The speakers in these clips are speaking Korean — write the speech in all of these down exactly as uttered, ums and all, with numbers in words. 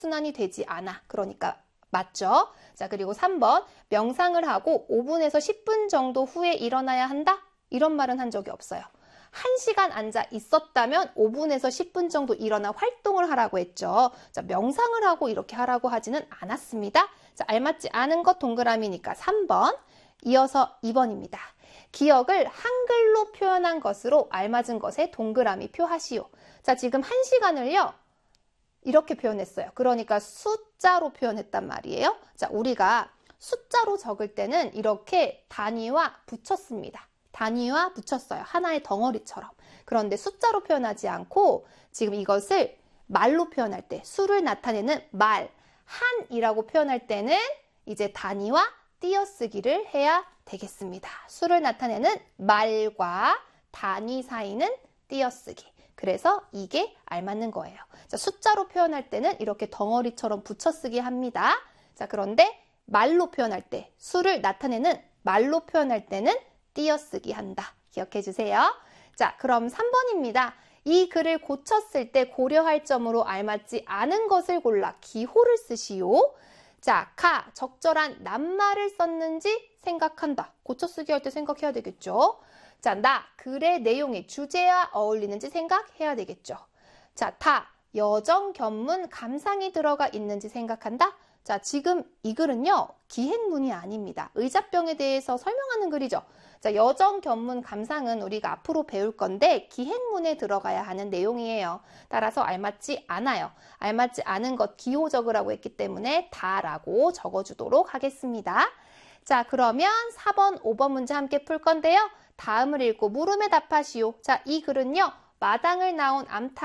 순환이 되지 않아. 그러니까 맞죠? 자, 그리고 삼 번 명상을 하고 오 분에서 십 분 정도 후에 일어나야 한다? 이런 말은 한 적이 없어요. 한 시간 앉아 있었다면 오 분에서 십 분 정도 일어나 활동을 하라고 했죠. 자, 명상을 하고 이렇게 하라고 하지는 않았습니다. 자, 알맞지 않은 것 동그라미니까 삼 번. 이어서 이 번입니다. 기억을 한글로 표현한 것으로 알맞은 것에 동그라미 표하시오. 자, 지금 한 시간을요. 이렇게 표현했어요. 그러니까 숫자로 표현했단 말이에요. 자, 우리가 숫자로 적을 때는 이렇게 단위와 붙였습니다. 단위와 붙였어요. 하나의 덩어리처럼. 그런데 숫자로 표현하지 않고 지금 이것을 말로 표현할 때 수를 나타내는 말, 한이라고 표현할 때는 이제 단위와 띄어쓰기를 해야 되겠습니다. 수를 나타내는 말과 단위 사이는 띄어쓰기. 그래서 이게 알맞는 거예요. 자, 숫자로 표현할 때는 이렇게 덩어리처럼 붙여쓰기 합니다. 자, 그런데 말로 표현할 때, 수를 나타내는 말로 표현할 때는 띄어쓰기 한다. 기억해 주세요. 자, 그럼 삼 번입니다. 이 글을 고쳤을 때 고려할 점으로 알맞지 않은 것을 골라 기호를 쓰시오. 자, 가, 적절한 낱말을 썼는지 생각한다. 고쳐쓰기 할 때 생각해야 되겠죠. 자, 나, 글의 내용이 주제와 어울리는지 생각해야 되겠죠. 자, 다, 여정, 견문, 감상이 들어가 있는지 생각한다. 자, 지금 이 글은요, 기행문이 아닙니다. 의자병에 대해서 설명하는 글이죠. 자, 여정, 견문, 감상은 우리가 앞으로 배울 건데 기행문에 들어가야 하는 내용이에요. 따라서 알맞지 않아요. 알맞지 않은 것 기호 적으라고 했기 때문에 다라고 적어주도록 하겠습니다. 자, 그러면 사 번, 오 번 문제 함께 풀 건데요. 다음을 읽고 물음에 답하시오. 자, 이 글은요, 마당을 나온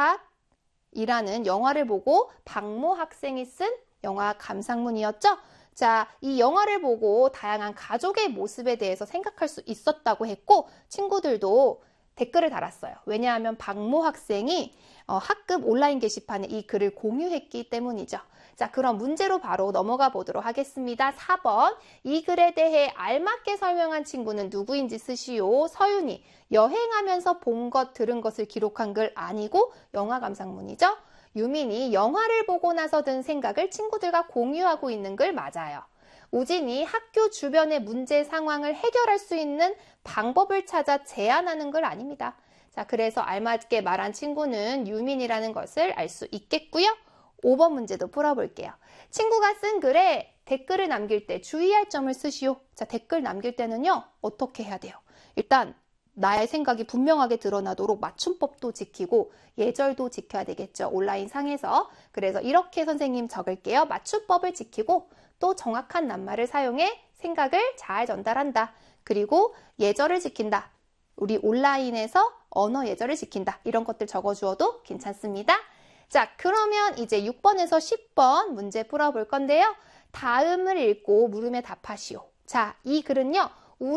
암탉이라는 영화를 보고 박모 학생이 쓴 영화 감상문이었죠. 자, 이 영화를 보고 다양한 가족의 모습에 대해서 생각할 수 있었다고 했고 친구들도 댓글을 달았어요. 왜냐하면 박모 학생이 어, 학급 온라인 게시판에 이 글을 공유했기 때문이죠. 자, 그럼 문제로 바로 넘어가 보도록 하겠습니다. 사 번. 이 글에 대해 알맞게 설명한 친구는 누구인지 쓰시오. 서윤이. 여행하면서 본 것, 들은 것을 기록한 글 아니고 영화 감상문이죠. 유민이 영화를 보고 나서 든 생각을 친구들과 공유하고 있는 글 맞아요. 우진이 학교 주변의 문제 상황을 해결할 수 있는 방법을 찾아 제안하는 글 아닙니다. 자, 그래서 알맞게 말한 친구는 유민이라는 것을 알 수 있겠고요. 오 번 문제도 풀어볼게요. 친구가 쓴 글에 댓글을 남길 때 주의할 점을 쓰시오. 자, 댓글 남길 때는요, 어떻게 해야 돼요? 일단 나의 생각이 분명하게 드러나도록 맞춤법도 지키고 예절도 지켜야 되겠죠. 온라인 상에서. 그래서 이렇게 선생님 적을게요. 맞춤법을 지키고 또 정확한 낱말을 사용해 생각을 잘 전달한다. 그리고 예절을 지킨다. 우리 온라인에서 언어 예절을 지킨다. 이런 것들 적어주어도 괜찮습니다. 자, 그러면 이제 육 번에서 십 번 문제 풀어볼 건데요. 다음을 읽고 물음에 답하시오. 자, 이 글은요.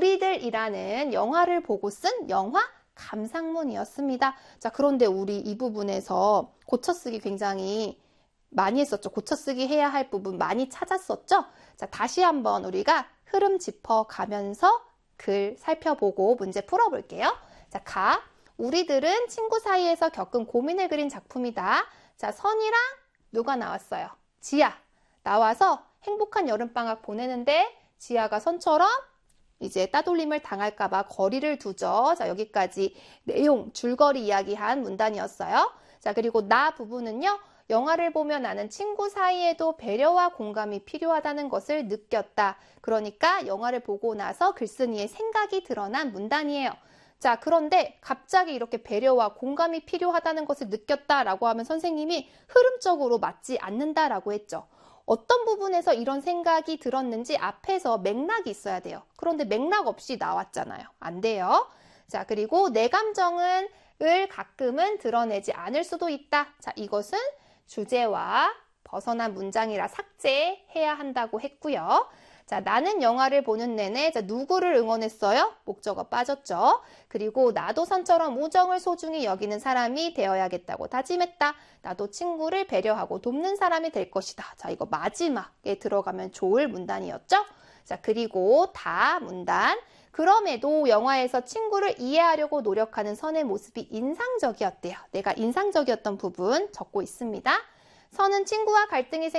우리들이라는 영화를 보고 쓴 영화 감상문이었습니다. 자, 그런데 우리 이 부분에서 고쳐쓰기 굉장히 많이 했었죠. 고쳐쓰기 해야 할 부분 많이 찾았었죠. 자, 다시 한번 우리가 흐름 짚어가면서 글 살펴보고 문제 풀어볼게요. 자, 가. 우리들은 친구 사이에서 겪은 고민을 그린 작품이다. 자, 선이랑 누가 나왔어요? 지아. 나와서 행복한 여름방학 보내는데 지아가 선처럼 이제 따돌림을 당할까봐 거리를 두죠. 자, 여기까지 내용, 줄거리 이야기한 문단이었어요. 자, 그리고 나 부분은요. 영화를 보며 나는 친구 사이에도 배려와 공감이 필요하다는 것을 느꼈다. 그러니까 영화를 보고 나서 글쓴이의 생각이 드러난 문단이에요. 자, 그런데 갑자기 이렇게 배려와 공감이 필요하다는 것을 느꼈다라고 하면 선생님이 흐름적으로 맞지 않는다라고 했죠. 어떤 부분에서 이런 생각이 들었는지 앞에서 맥락이 있어야 돼요. 그런데 맥락 없이 나왔잖아요. 안 돼요. 자, 그리고 내 감정은 을 가끔은 드러내지 않을 수도 있다. 자, 이것은 주제와 벗어난 문장이라 삭제해야 한다고 했고요. 자, 나는 영화를 보는 내내 자, 누구를 응원했어요? 목적어 빠졌죠. 그리고 나도 선처럼 우정을 소중히 여기는 사람이 되어야겠다고 다짐했다. 나도 친구를 배려하고 돕는 사람이 될 것이다. 자, 이거 마지막에 들어가면 좋을 문단이었죠. 자, 그리고 다 문단. 그럼에도 영화에서 친구를 이해하려고 노력하는 선의 모습이 인상적이었대요. 내가 인상적이었던 부분 적고 있습니다. 선은 친구와 갈등이 생